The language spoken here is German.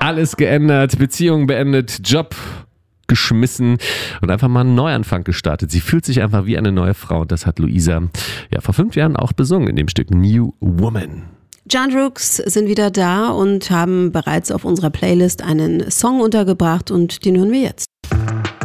alles geändert, Beziehung beendet, Job geschmissen und einfach mal einen Neuanfang gestartet. Sie fühlt sich einfach wie eine neue Frau und das hat Luisa vor 5 Jahren auch besungen in dem Stück New Woman. Jandrooks sind wieder da und haben bereits auf unserer Playlist einen Song untergebracht und den hören wir jetzt.